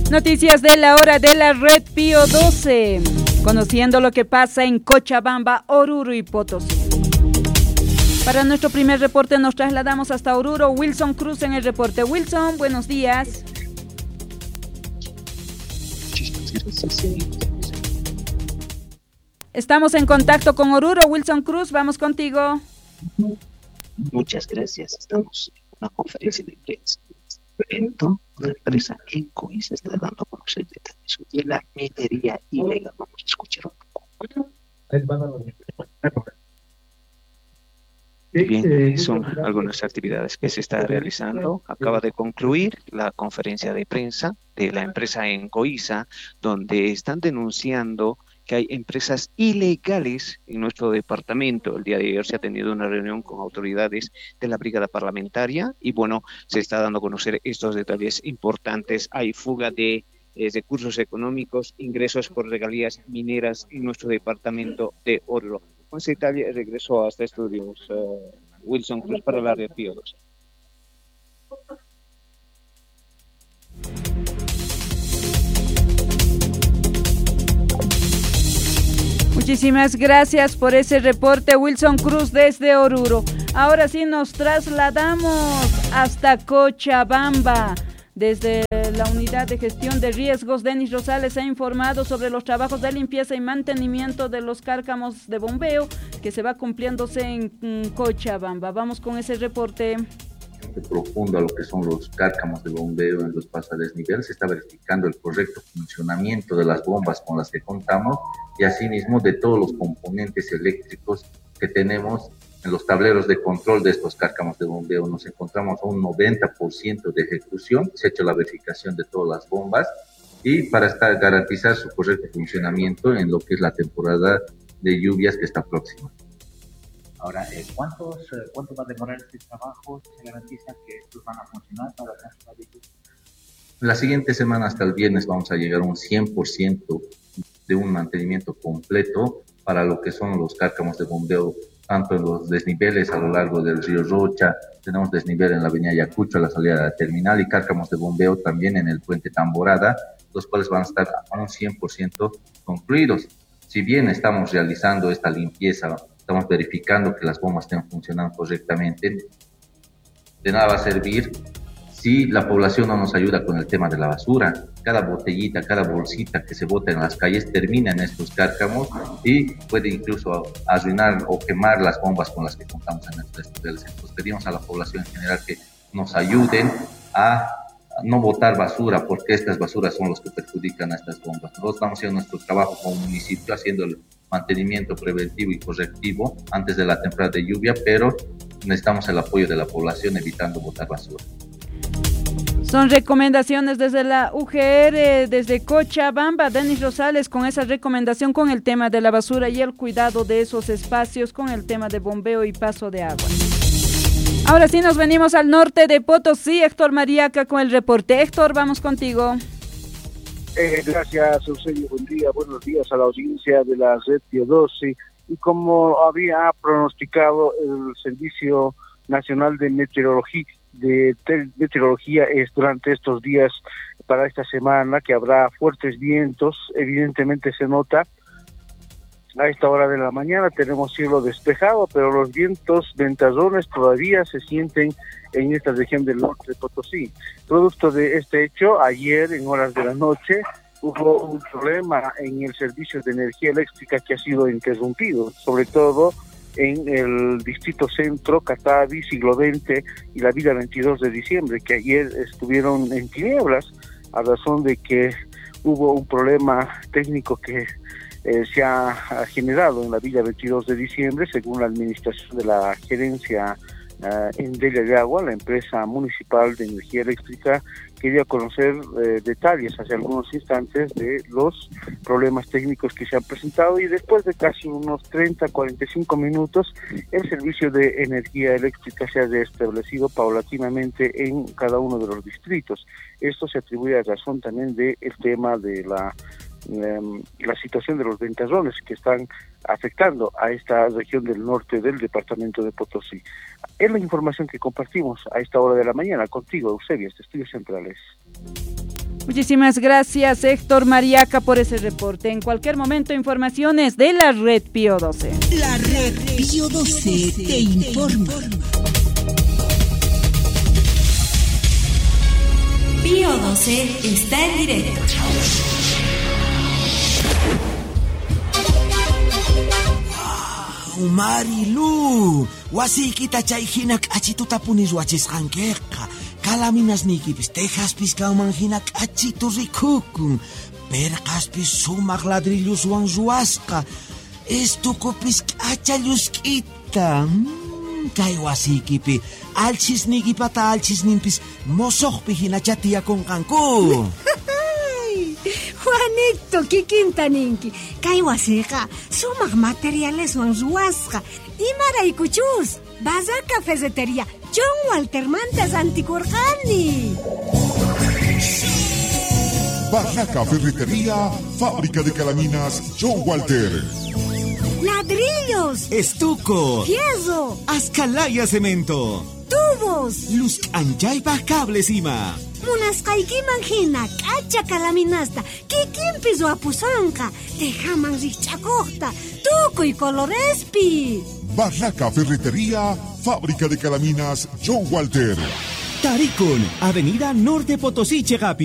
Noticias de la hora de la red Pío 12. Conociendo lo que pasa en Cochabamba, Oruro y Potosí. Para nuestro primer reporte nos trasladamos hasta Oruro. Wilson Cruz en el reporte. Wilson, buenos días. Estamos en contacto con Oruro. Wilson Cruz, vamos contigo. Muchas gracias. Estamos en una conferencia de prensa. Evento, la empresa Encoy se está dando a conocer detalles de la minería ilegal. Vamos a escuchar un poco. Bien, son algunas actividades que se está realizando. Acaba de concluir la conferencia de prensa de la empresa Encoiza, donde están denunciando que hay empresas ilegales en nuestro departamento. El día de ayer se ha tenido una reunión con autoridades de la brigada parlamentaria y bueno, se está dando a conocer estos detalles importantes. Hay fuga de recursos económicos, ingresos por regalías mineras en nuestro departamento de Oruro. Con ese detalle regreso hasta estudios Wilson Cruz para la red Pío 12. Muchísimas gracias por ese reporte, Wilson Cruz desde Oruro. Ahora sí nos trasladamos hasta Cochabamba. Desde la Unidad de Gestión de Riesgos, Denis Rosales ha informado sobre los trabajos de limpieza y mantenimiento de los cárcamos de bombeo que se va cumpliéndose en Cochabamba. Vamos con ese reporte. Profundo a lo que son los cárcamos de bombeo en los pasos a desnivel, se está verificando el correcto funcionamiento de las bombas con las que contamos y asimismo de todos los componentes eléctricos que tenemos en los tableros de control de estos cárcamos de bombeo. Nos encontramos a un 90% de ejecución, se ha hecho la verificación de todas las bombas y para garantizar su correcto funcionamiento en lo que es la temporada de lluvias que está próxima. Ahora, ¿cuánto va a demorar este trabajo? ¿Se garantiza que estos van a funcionar para la temporada de lluvias? La siguiente semana, hasta el viernes, vamos a llegar a un 100% de un mantenimiento completo para lo que son los cárcamos de bombeo, tanto en los desniveles a lo largo del río Rocha, tenemos desnivel en la avenida Ayacucho, a la salida de la terminal, y cárcamos de bombeo también en el puente Tamborada, los cuales van a estar a un 100% concluidos. Si bien estamos realizando esta limpieza, estamos verificando que las bombas estén funcionando correctamente, de nada va a servir si la población no nos ayuda con el tema de la basura. Cada botellita, cada bolsita que se bota en las calles termina en estos cárcamos y puede incluso arruinar o quemar las bombas con las que contamos en nuestros niveles. Entonces pedimos a la población en general que nos ayuden a no botar basura, porque estas basuras son los que perjudican a estas bombas. Nosotros estamos haciendo nuestro trabajo como municipio, haciendo el mantenimiento preventivo y correctivo antes de la temporada de lluvia, pero necesitamos el apoyo de la población evitando botar basura. Son recomendaciones desde la UGR, desde Cochabamba. Denis Rosales con esa recomendación con el tema de la basura y el cuidado de esos espacios con el tema de bombeo y paso de agua. Ahora sí nos venimos al norte de Potosí. Héctor Mariaca con el reporte. Héctor, vamos contigo. Gracias, Eusebio. Buen día, buenos días a la audiencia de la red Pío 12. Y como había pronosticado el Servicio Nacional de Meteorología es durante estos días para esta semana que habrá fuertes vientos. Evidentemente se nota a esta hora de la mañana, tenemos cielo despejado, pero los vientos ventazones todavía se sienten en esta región del norte de Potosí. Producto de este hecho, ayer en horas de la noche hubo un problema en el servicio de energía eléctrica que ha sido interrumpido, sobre todo en el distrito centro, Catavi, Siglo XX y la Villa 22 de diciembre, que ayer estuvieron en tinieblas a razón de que hubo un problema técnico que se ha generado en la Villa 22 de diciembre, según la administración de la gerencia Endelia de Agua, la empresa municipal de energía eléctrica. Quería conocer detalles hace algunos instantes de los problemas técnicos que se han presentado y después de casi unos 30-45 minutos el servicio de energía eléctrica se ha restablecido paulatinamente en cada uno de los distritos. Esto se atribuye a razón también del tema de la situación de los ventarrones que están afectando a esta región del norte del departamento de Potosí. Es la información que compartimos a esta hora de la mañana contigo, Eusebio, de Estudios Centrales. Muchísimas gracias, Héctor Mariaca, por ese reporte. En cualquier momento, informaciones de la Red Pío 12. La Red Pío 12 te informa. Pío 12 está en directo. Marilu, wasikita chayhinak achituta punis wachisqankiqa. Kalaminas nikipis tejaspis kaumanhinak achitu rikukun. Perqaspis sumaq ladrilluswan ruwasqa. Estukupis k'achallusk'ita. Kay wasikipi alchisnikipata alchisninpis mosoqpi hina chatiyakunqanku. Juanito, kikinta ninki. Kay wasiqa sumaq materialeswan ruwasqa. Imaraykuchus. Bazar Cafetería John Walter Mantas Anticorjani. Barraca Ferretería, fábrica de calaminas John Walter. Ladrillos, estuco, fierro, Azcalaya cemento, tubos, luz anchaypa cables ima. Munasqaykiman hina k'acha kalaminasta kikinpis wapusanqa tejaman riqch'akuqta tukuy colorespi. Barraca Ferretería, fábrica de calaminas John Walter. Taricon, Avenida Norte Potosí, Chegapi.